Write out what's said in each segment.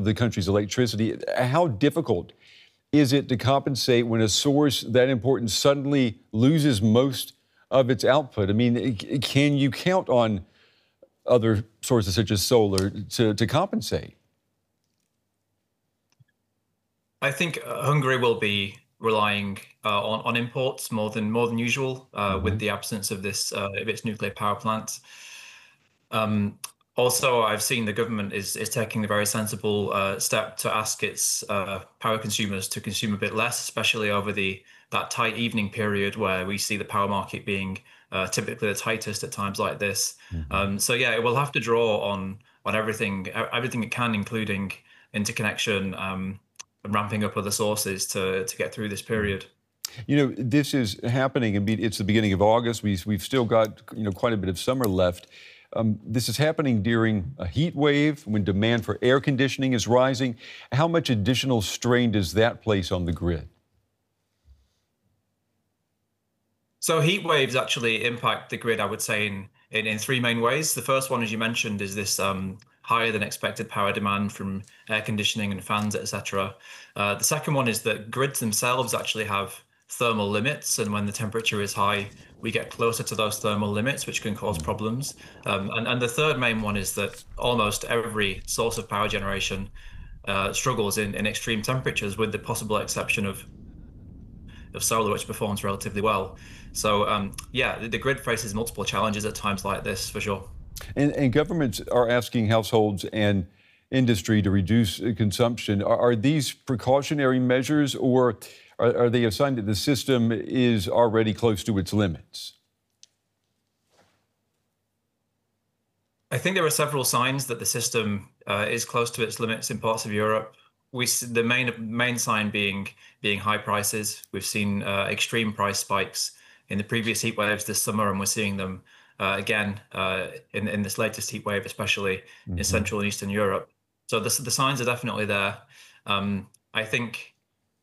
of the country's electricity. How difficult is it to compensate when a source that important suddenly loses most of its output? I mean, can you count on other sources such as solar to compensate? I think Hungary will be relying on imports more than usual with the absence of this of its nuclear power plant. Also, I've seen the government is taking a very sensible step to ask its power consumers to consume a bit less, especially over that tight evening period where we see the power market being typically the tightest at times like this. So yeah, it will have to draw on everything it can, including interconnection, and ramping up other sources to get through this period. You know, this is happening. I mean, it's the beginning of August. We've still got quite a bit of summer left. This is happening during a heat wave when demand for air conditioning is rising. How much additional strain does that place on the grid? So heat waves actually impact the grid, I would say, in three main ways. The first one, as you mentioned, is this higher than expected power demand from air conditioning and fans, etc. The second one is that grids themselves actually have thermal limits, and when the temperature is high, we get closer to those thermal limits, which can cause problems. And the third main one is that almost every source of power generation struggles in extreme temperatures, with the possible exception of solar, which performs relatively well. So yeah, the grid faces multiple challenges at times like this, for sure. And governments are asking households and industry to reduce consumption. Are these precautionary measures, or are they a sign that the system is already close to its limits? I think there are several signs that the system is close to its limits in parts of Europe. We see the main sign being high prices. We've seen extreme price spikes in the previous heat waves this summer, and we're seeing them again in this latest heat wave, especially in Central and Eastern Europe. So the signs are definitely there. I think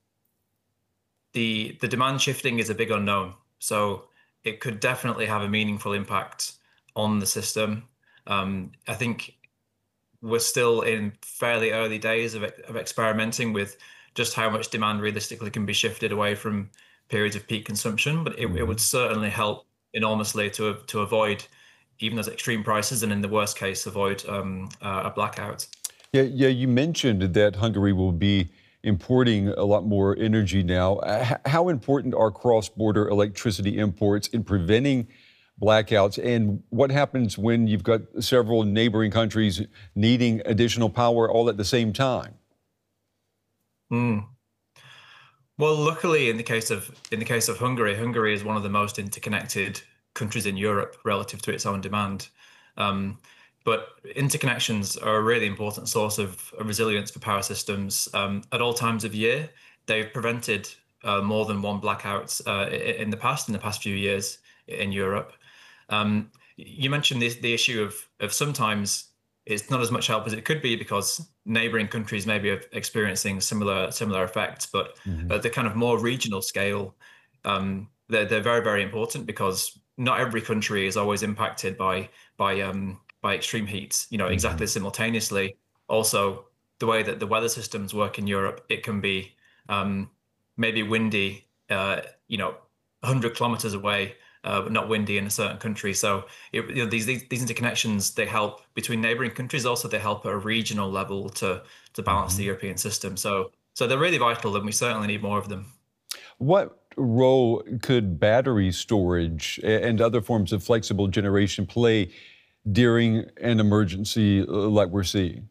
the demand shifting is a big unknown, so it could definitely have a meaningful impact on the system. I think we're still in fairly early days of experimenting with just how much demand realistically can be shifted away from periods of peak consumption, but it would certainly help enormously to avoid even those extreme prices, and in the worst case, avoid a blackout. Yeah, you mentioned that Hungary will be importing a lot more energy now. How important are cross-border electricity imports in preventing blackouts? And what happens when you've got several neighboring countries needing additional power all at the same time? Well, luckily, in the case of Hungary, Hungary is one of the most interconnected countries in Europe relative to its own demand. But interconnections are a really important source of resilience for power systems. At all times of year, they've prevented more than one blackout in the past few years in Europe. You mentioned the issue of sometimes it's not as much help as it could be because neighboring countries may be experiencing similar effects, but at the kind of more regional scale, they're very, very important, because not every country is always impacted by extreme heat, exactly simultaneously. Also, the way that the weather systems work in Europe, it can be maybe windy, 100 kilometers away, but not windy in a certain country. So these interconnections, they help between neighboring countries. Also, they help at a regional level to balance the European system. So they're really vital, and we certainly need more of them. What role could battery storage and other forms of flexible generation play during an emergency like we're seeing?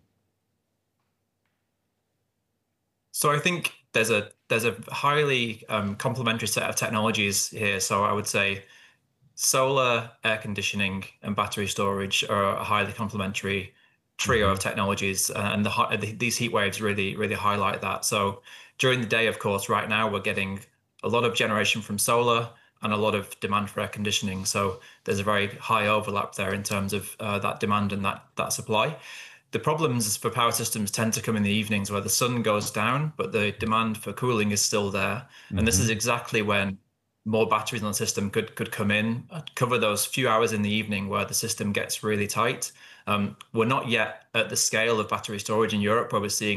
So I think there's a highly complementary set of technologies here. So I would say solar, air conditioning, and battery storage are a highly complementary trio of technologies, and these heat waves really highlight that. So during the day, of course, right now we're getting a lot of generation from solar and a lot of demand for air conditioning. So there's a very high overlap there in terms of that demand and that supply. The problems for power systems tend to come in the evenings, where the sun goes down, but the demand for cooling is still there. And this is exactly when more batteries on the system could come in, cover those few hours in the evening where the system gets really tight. We're not yet at the scale of battery storage in Europe, where we're seeing